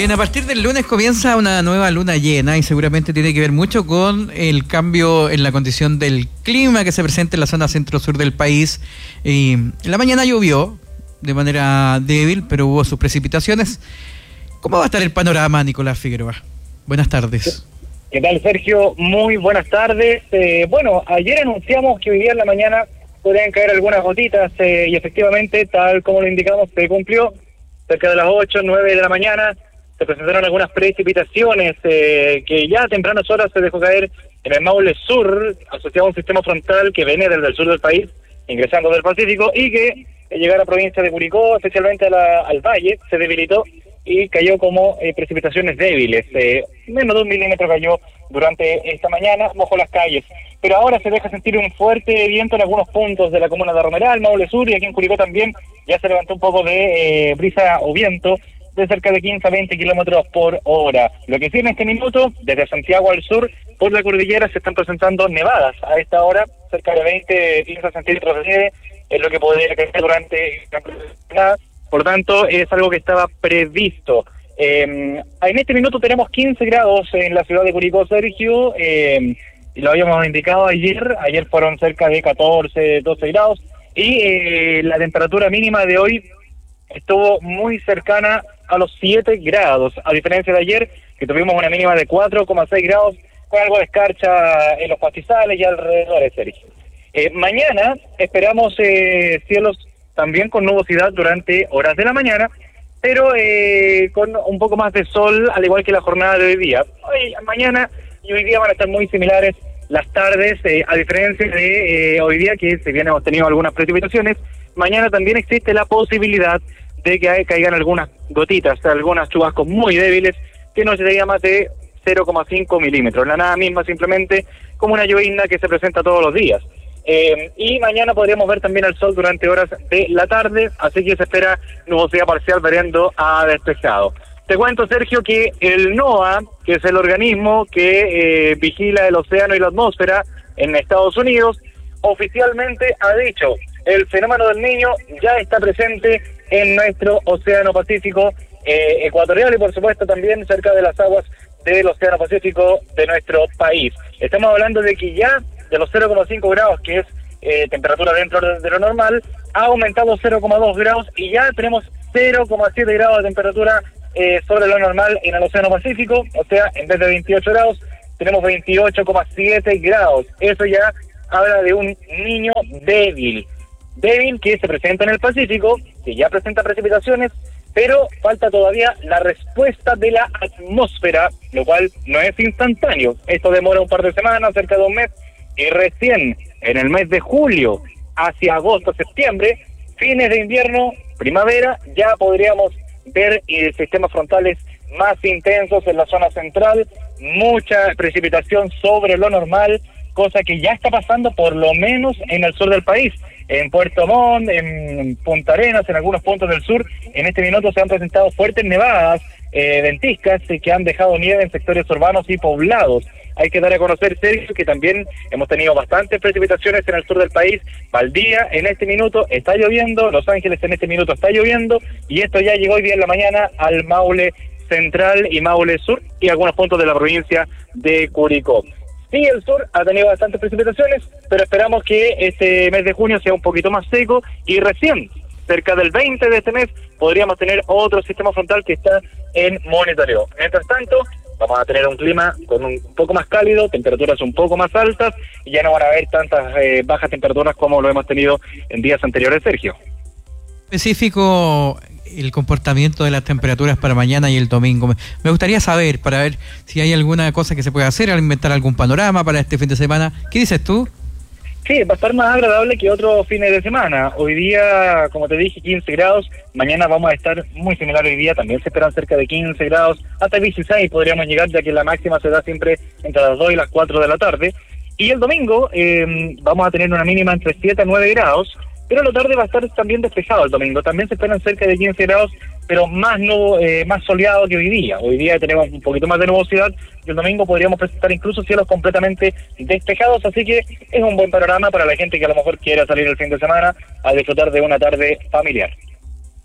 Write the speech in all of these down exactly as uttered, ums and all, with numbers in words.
Bien, a partir del lunes comienza una nueva luna llena y seguramente tiene que ver mucho con el cambio en la condición del clima que se presenta en la zona centro-sur del país. Y en la mañana llovió de manera débil, pero hubo sus precipitaciones. ¿Cómo va a estar el panorama, Nicolás Figueroa? Buenas tardes. ¿Qué tal, Sergio? Muy buenas tardes. Eh, bueno, ayer anunciamos que hoy día en la mañana podrían caer algunas gotitas eh, y efectivamente, tal como lo indicamos, se cumplió. Cerca de las ocho, nueve de la mañana se presentaron algunas precipitaciones eh, que ya a tempranas horas se dejó caer en el Maule Sur, asociado a un sistema frontal que viene desde el sur del país, ingresando del Pacífico, y que al llegar a la provincia de Curicó, especialmente a la, al valle, se debilitó y cayó como eh, precipitaciones débiles. Eh, menos de un milímetro cayó durante esta mañana, mojó las calles. Pero ahora se deja sentir un fuerte viento en algunos puntos de la comuna de Romeral, Maule Sur, y aquí en Curicó también ya se levantó un poco de eh, brisa o viento de cerca de quince a veinte kilómetros por hora. Lo que sí en este minuto, desde Santiago al sur, por la cordillera se están presentando nevadas. A esta hora, cerca de veinte, quince centímetros de nieve, es lo que podría caer durante la Por tanto, es algo que estaba previsto. Eh, en este minuto tenemos quince grados en la ciudad de Curicó, Sergio, eh, y lo habíamos indicado ayer. Ayer fueron cerca de catorce, doce grados, y eh, la temperatura mínima de hoy estuvo muy cercana a los siete grados, a diferencia de ayer, que tuvimos una mínima de cuatro coma seis grados, con algo de escarcha en los pastizales y alrededor de Sergio. Eh, mañana esperamos eh, cielos también con nubosidad durante horas de la mañana, pero eh, con un poco más de sol, al igual que la jornada de hoy día. Hoy, mañana y hoy día van a estar muy similares las tardes, eh, a diferencia de eh, hoy día, que si bien hemos tenido algunas precipitaciones, mañana también existe la posibilidad de que caigan algunas gotitas, algunas chubascos muy débiles, que no sería más de cero coma cinco milímetros, la nada misma, simplemente como una llovizna que se presenta todos los días. Eh, y mañana podríamos ver también el sol durante horas de la tarde, así que se espera nubosidad parcial variando a despejado. Te cuento, Sergio, que el NOAA, que es el organismo que eh, vigila el océano y la atmósfera en Estados Unidos, oficialmente ha dicho: el fenómeno del Niño ya está presente en nuestro océano Pacífico eh, ecuatorial y por supuesto también cerca de las aguas del océano Pacífico de nuestro país. Estamos hablando de que ya de los cero coma cinco grados, que es eh, temperatura dentro de lo normal, ha aumentado cero coma dos grados y ya tenemos cero coma siete grados de temperatura eh, sobre lo normal en el océano Pacífico. O sea, en vez de veintiocho grados, tenemos veintiocho coma siete grados. Eso ya habla de un niño débil. Débil que se presenta en el Pacífico, que ya presenta precipitaciones, pero falta todavía la respuesta de la atmósfera, lo cual no es instantáneo. Esto demora un par de semanas, cerca de un mes, y recién en el mes de julio, hacia agosto, septiembre, fines de invierno, primavera, ya podríamos ver eh, sistemas frontales más intensos en la zona central, mucha precipitación sobre lo normal, cosa que ya está pasando por lo menos en el sur del país. En Puerto Montt, en Punta Arenas, en algunos puntos del sur, en este minuto se han presentado fuertes nevadas eh, ventiscas eh, que han dejado nieve en sectores urbanos y poblados. Hay que dar a conocer, Sergio, que también hemos tenido bastantes precipitaciones en el sur del país. Valdía en este minuto está lloviendo, Los Ángeles en este minuto está lloviendo, y esto ya llegó hoy día en la mañana al Maule Central y Maule Sur y algunos puntos de la provincia de Curicó. Sí, el sur ha tenido bastantes precipitaciones, pero esperamos que este mes de junio sea un poquito más seco y recién, cerca del veinte de este mes, podríamos tener otro sistema frontal que está en monitoreo. Mientras tanto, vamos a tener un clima con un poco más cálido, temperaturas un poco más altas, y ya no van a haber tantas eh, bajas temperaturas como lo hemos tenido en días anteriores, Sergio. Específico el comportamiento de las temperaturas para mañana y el domingo. Me gustaría saber, para ver si hay alguna cosa que se puede hacer, al inventar algún panorama para este fin de semana. ¿Qué dices tú? Sí, va a estar más agradable que otros fines de semana. Hoy día, como te dije, quince grados. Mañana vamos a estar muy similar hoy día. También se esperan cerca de quince grados. Hasta dieciséis podríamos llegar, ya que la máxima se da siempre entre las dos y las cuatro de la tarde. Y el domingo eh, vamos a tener una mínima entre siete a nueve grados. Pero la tarde va a estar también despejado el domingo. También se esperan cerca de quince grados, pero más no, eh, más soleado que hoy día. Hoy día tenemos un poquito más de nubosidad y el domingo podríamos presentar incluso cielos completamente despejados. Así que es un buen panorama para la gente que a lo mejor quiera salir el fin de semana a disfrutar de una tarde familiar.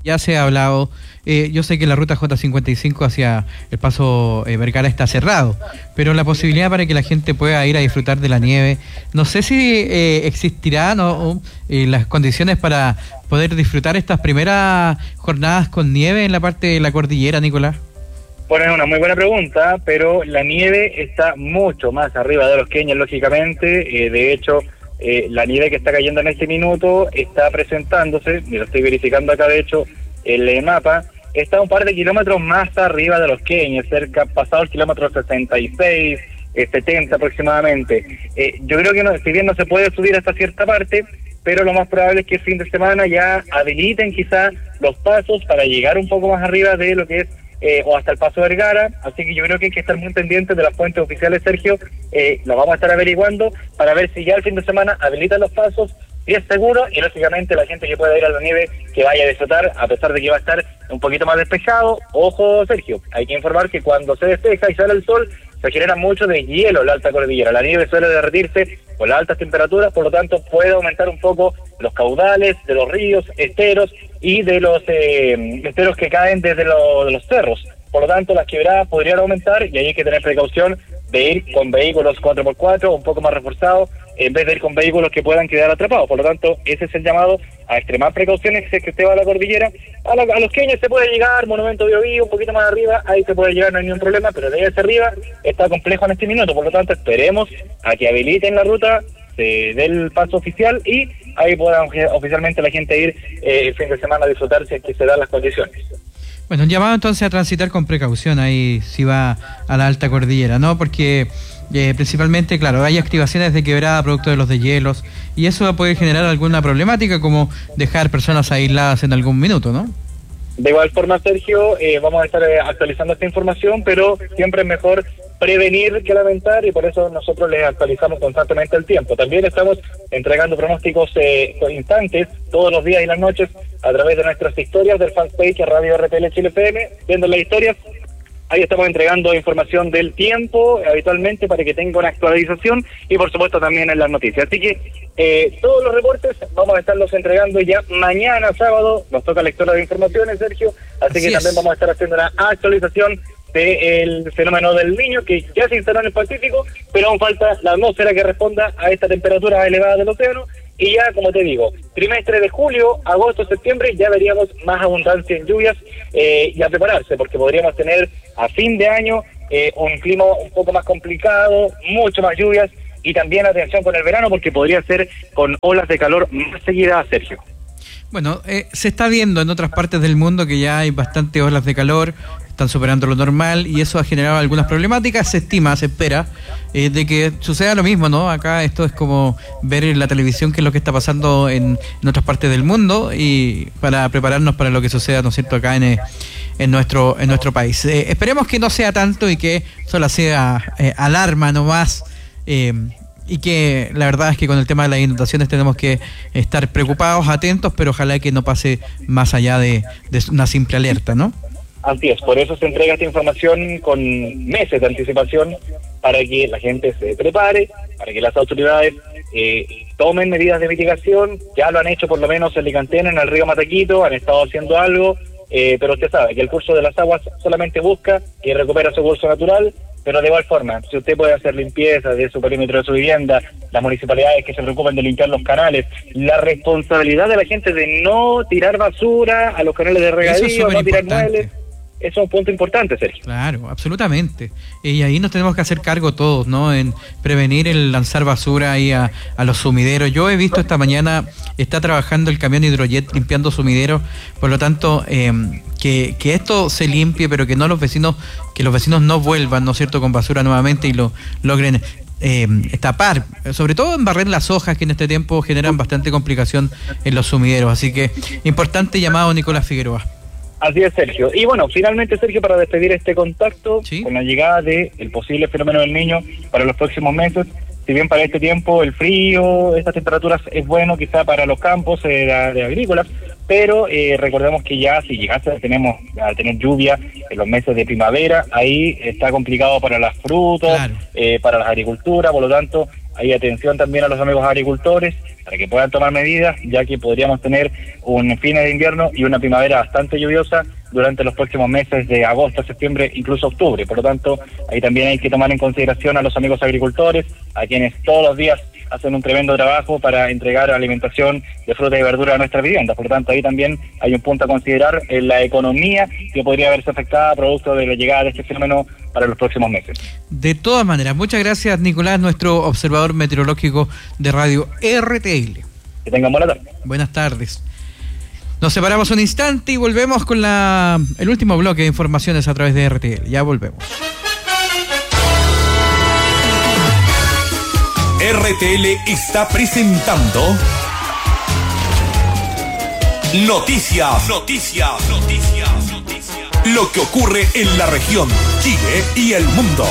Ya se ha hablado, eh, yo sé que la ruta J cincuenta y cinco hacia el paso eh, Vergara está cerrado, pero la posibilidad para que la gente pueda ir a disfrutar de la nieve, no sé si eh, existirán ¿no? eh, las condiciones para poder disfrutar estas primeras jornadas con nieve en la parte de la cordillera, Nicolás. Bueno, es una muy buena pregunta, pero la nieve está mucho más arriba de los Queños, lógicamente, eh, de hecho... Eh, la nieve que está cayendo en este minuto está presentándose, y lo estoy verificando acá de hecho, el eh, mapa, está un par de kilómetros más arriba de los Queños, cerca, pasado el kilómetro sesenta y seis, eh, setenta aproximadamente. Eh, yo creo que no, si bien no se puede subir hasta cierta parte, pero lo más probable es que el fin de semana ya habiliten quizá los pasos para llegar un poco más arriba de lo que es Eh, o hasta el Paso Vergara, así que yo creo que hay que estar muy pendientes de las fuentes oficiales, Sergio, eh, lo vamos a estar averiguando para ver si ya el fin de semana habilitan los pasos, si es seguro, y lógicamente la gente que pueda ir a la nieve, que vaya a disfrutar, a pesar de que va a estar un poquito más despejado. Ojo, Sergio, hay que informar que cuando se despeja y sale el sol, se genera mucho de hielo en la alta cordillera, la nieve suele derretirse con las altas temperaturas, por lo tanto puede aumentar un poco los caudales de los ríos, esteros y de los eh, esteros que caen desde lo, de los cerros. Por lo tanto, las quebradas podrían aumentar y ahí hay que tener precaución de ir con vehículos cuatro por cuatro un poco más reforzados en vez de ir con vehículos que puedan quedar atrapados. Por lo tanto, ese es el llamado a extremar precauciones si es que usted va a la cordillera. A, la, a los Queños se puede llegar, Monumento Biobío, un poquito más arriba, ahí se puede llegar, no hay ningún problema, pero de ahí hacia arriba está complejo en este minuto. Por lo tanto, esperemos a que habiliten la ruta, se dé el paso oficial y ahí pueda oficialmente la gente ir eh, el fin de semana a disfrutar si es que se dan las condiciones. Bueno, un llamado entonces a transitar con precaución ahí si va a la alta cordillera, ¿no? Porque eh, principalmente, claro, hay activaciones de quebrada producto de los deshielos y eso puede generar alguna problemática como dejar personas aisladas en algún minuto, ¿no? De igual forma, Sergio, eh, vamos a estar eh, actualizando esta información, pero siempre es mejor prevenir que lamentar y por eso nosotros les actualizamos constantemente el tiempo. También estamos entregando pronósticos eh, constantes todos los días y las noches a través de nuestras historias del fanpage Radio R P L Chile F M, viendo las historias. Ahí estamos entregando información del tiempo habitualmente para que tenga una actualización y por supuesto también en las noticias. Así que eh, todos los reportes vamos a estarlos entregando ya mañana sábado. Nos toca lectura de informaciones, Sergio. Así, así que es. También vamos a estar haciendo una actualización del fenómeno del Niño que ya se instaló en el Pacífico, pero aún falta la atmósfera que responda a esta temperatura elevada del océano. Y ya, como te digo, trimestre de julio, agosto, septiembre, ya veríamos más abundancia en lluvias eh, y a prepararse, porque podríamos tener a fin de año eh, un clima un poco más complicado, mucho más lluvias, y también atención con el verano, porque podría ser con olas de calor más seguidas, Sergio. Bueno, eh, se está viendo en otras partes del mundo que ya hay bastantes olas de calor, están superando lo normal y eso ha generado algunas problemáticas. Se estima, se espera eh, de que suceda lo mismo, ¿no? Acá esto es como ver en la televisión qué es lo que está pasando en, en otras partes del mundo y para prepararnos para lo que suceda, ¿no es cierto?, acá en, eh, en nuestro en nuestro país. Eh, esperemos que no sea tanto y que solo sea eh, alarma nomás. Eh, Y que la verdad es que con el tema de las inundaciones tenemos que estar preocupados, atentos, pero ojalá que no pase más allá de, de una simple alerta, ¿no? Así es, por eso se entrega esta información con meses de anticipación para que la gente se prepare, para que las autoridades eh, tomen medidas de mitigación. Ya lo han hecho por lo menos en Licantena, en el río Mataquito, han estado haciendo algo, eh, pero usted sabe que el curso de las aguas solamente busca que recupera su curso natural. Pero de igual forma, si usted puede hacer limpieza de su perímetro de su vivienda, las municipalidades que se preocupen de limpiar los canales, la responsabilidad de la gente de no tirar basura a los canales de regadío, no tirar muebles, eso es un punto importante, Sergio. Claro, absolutamente. Y ahí nos tenemos que hacer cargo todos, ¿no? En prevenir el lanzar basura ahí a, a los sumideros. Yo he visto esta mañana, está trabajando el camión Hidrojet limpiando sumideros, por lo tanto, eh, que, que esto se limpie, pero que no los vecinos, que los vecinos no vuelvan, ¿no es cierto?, con basura nuevamente y lo logren eh, tapar, sobre todo en barrer las hojas que en este tiempo generan bastante complicación en los sumideros. Así que, importante llamado, Nicolás Figueroa. Así es, Sergio. Y bueno, finalmente, Sergio, para despedir este contacto, ¿sí?, con la llegada de el posible fenómeno del Niño para los próximos meses, si bien para este tiempo el frío, estas temperaturas es bueno quizá para los campos eh, de, de agrícolas, pero eh, recordemos que ya si llegase tenemos a tener lluvia en los meses de primavera, ahí está complicado para las frutas, claro, eh, para la agricultura, por lo tanto Hay atención también a los amigos agricultores para que puedan tomar medidas, ya que podríamos tener un fin de invierno y una primavera bastante lluviosa durante los próximos meses de agosto, septiembre, incluso octubre. Por lo tanto, ahí también hay que tomar en consideración a los amigos agricultores, a quienes todos los días hacen un tremendo trabajo para entregar alimentación de fruta y verdura a nuestras viviendas. Por lo tanto, ahí también hay un punto a considerar en la economía que podría verse afectada producto de la llegada de este fenómeno para los próximos meses. De todas maneras, muchas gracias, Nicolás, nuestro observador meteorológico de Radio R T L. Que tengan buena tarde. Buenas tardes. Nos separamos un instante y volvemos con la el último bloque de informaciones a través de R T L. Ya volvemos. R T L está presentando Noticias, Noticias, Noticias, Noticias. Lo que ocurre en la región, Chile y el mundo.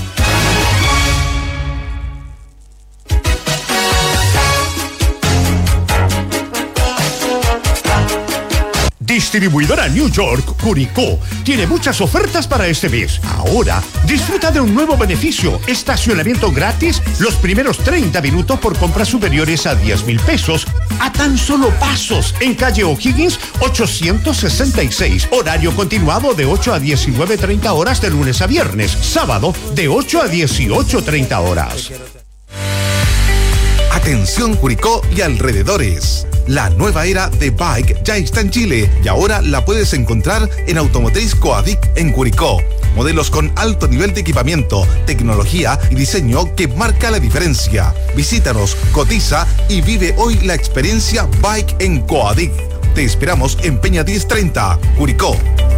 Distribuidora New York, Curicó, tiene muchas ofertas para este mes. Ahora, disfruta de un nuevo beneficio, estacionamiento gratis los primeros treinta minutos por compras superiores a diez mil pesos, a tan solo pasos, en calle O'Higgins ochocientos sesenta y seis, horario continuado de ocho a diecinueve treinta horas de lunes a viernes, sábado de ocho a dieciocho treinta horas. Atención Curicó y alrededores. La nueva era de Bike ya está en Chile y ahora la puedes encontrar en Automotriz Coadic en Curicó. Modelos con alto nivel de equipamiento, tecnología y diseño que marca la diferencia. Visítanos, cotiza y vive hoy la experiencia Bike en Coadic. Te esperamos en Peña diez treinta, Curicó.